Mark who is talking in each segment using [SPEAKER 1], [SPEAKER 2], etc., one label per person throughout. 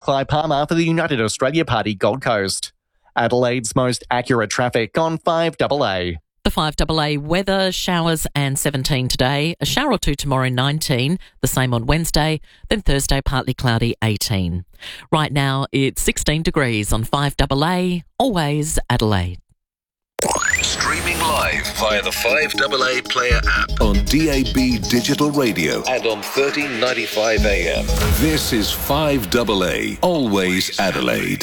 [SPEAKER 1] Clive Palmer for the United Australia Party, Gold Coast. Adelaide's most accurate traffic on 5AA.
[SPEAKER 2] The 5AA weather, showers and 17 today, a shower or two tomorrow, 19, the same on Wednesday, then Thursday partly cloudy, 18. Right now it's 16 degrees on 5AA, always Adelaide.
[SPEAKER 3] Streaming live via the 5AA Player app on DAB Digital Radio and on 1395 AM. This is 5AA, always Adelaide.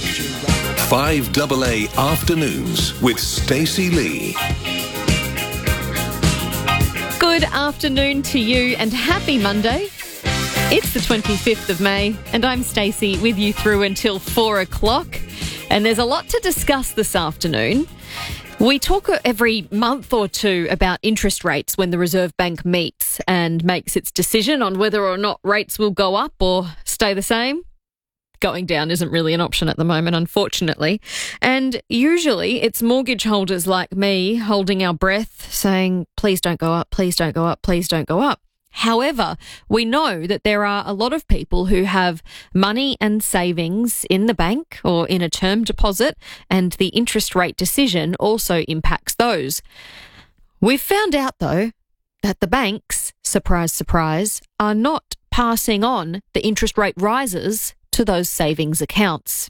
[SPEAKER 3] 5AA Afternoons with Stacey Lee.
[SPEAKER 4] Good afternoon to you and happy Monday. It's the 25th of May and I'm Stacey with you through until 4 o'clock. And there's a lot to discuss this afternoon. We talk every month or two about interest rates when the Reserve Bank meets and makes its decision on whether or not rates will go up or stay the same. Going down isn't really an option at the moment, unfortunately. And usually it's mortgage holders like me holding our breath saying, please don't go up, please don't go up, please don't go up. However, we know that there are a lot of people who have money and savings in the bank or in a term deposit, and the interest rate decision also impacts those. We've found out, though, that the banks, surprise, surprise, are not passing on the interest rate rises to those savings accounts.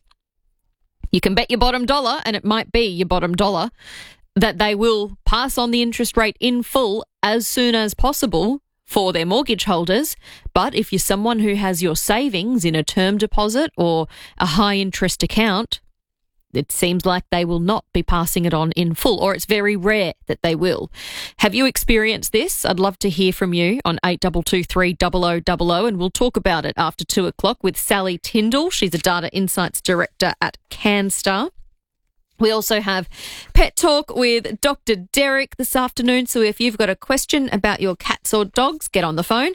[SPEAKER 4] You can bet your bottom dollar, and it might be your bottom dollar, that they will pass on the interest rate in full as soon as possible for their mortgage holders. But if you're someone who has your savings in a term deposit or a high interest account, it seems like they will not be passing it on in full, or it's very rare that they will. Have you experienced this? I'd love to hear from you on 8223 0000, and we'll talk about it after 2 o'clock with Sally Tyndall. She's a Data Insights Director at CanStar. We also have Pet Talk with Dr. Derek this afternoon. So if you've got a question about your cats or dogs, get on the phone.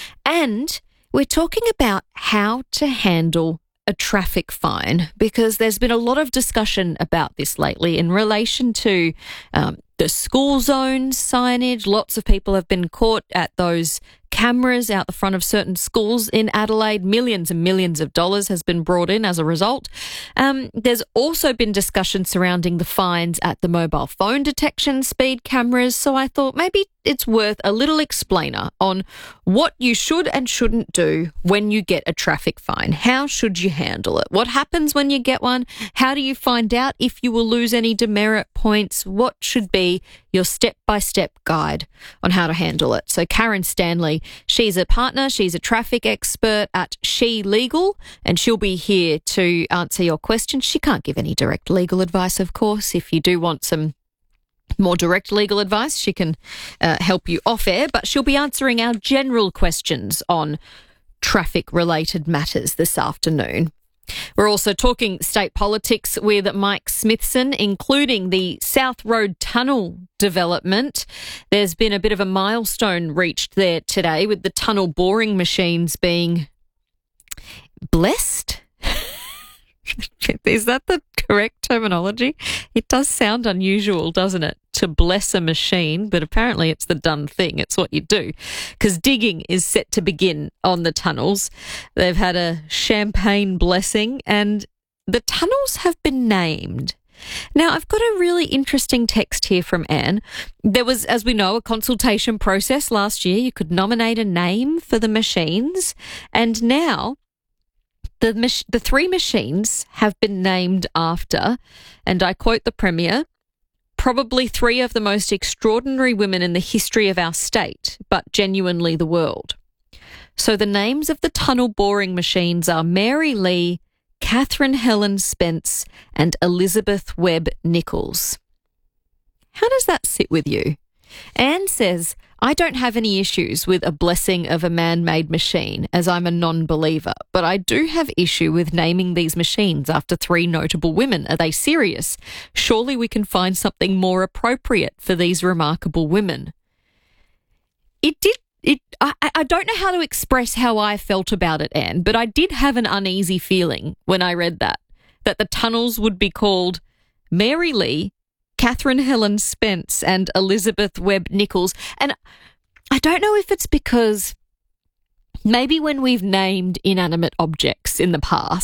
[SPEAKER 4] And we're talking about how to handle a traffic fine, because there's been a lot of discussion about this lately in relation to the school zone signage. Lots of people have been caught at those cameras out the front of certain schools in Adelaide. Millions and millions of dollars has been brought in as a result. There's also been discussion surrounding the fines at the mobile phone detection speed cameras. So I thought maybe it's worth a little explainer on what you should and shouldn't do when you get a traffic fine. How should you handle it? What happens when you get one? How do you find out if you will lose any demerit points? What should be your step-by-step guide on how to handle it? So Karen Stanley, she's a partner, she's a traffic expert at She Legal, and she'll be here to answer your questions. She can't give any direct legal advice, of course. If you do want some more direct legal advice, she can help you off air, but she'll be answering our general questions on traffic-related matters this afternoon. We're also talking state politics with Mike Smithson, including the South Road Tunnel development. There's been a bit of a milestone reached there today with the tunnel boring machines being blessed. Is that the correct terminology? It does sound unusual, doesn't it, to bless a machine, but apparently it's the done thing. It's what you do, because digging is set to begin on the tunnels. They've had a champagne blessing and the tunnels have been named. Now, I've got a really interesting text here from Anne. There was, as we know, a consultation process last year. You could nominate a name for the machines, and now the three machines have been named after, and I quote the Premier, probably three of the most extraordinary women in the history of our state, but genuinely the world. So the names of the tunnel boring machines are Mary Lee, Catherine Helen Spence, and Elizabeth Webb Nichols. How does that sit with you? Anne says, I don't have any issues with a blessing of a man-made machine, as I'm a non-believer, but I do have issue with naming these machines after three notable women. Are they serious? Surely we can find something more appropriate for these remarkable women. I don't know how to express how I felt about it, Anne, but I did have an uneasy feeling when I read that the tunnels would be called Mary Lee, Catherine Helen Spence and Elizabeth Webb Nichols. And I don't know if it's because maybe when we've named inanimate objects in the past,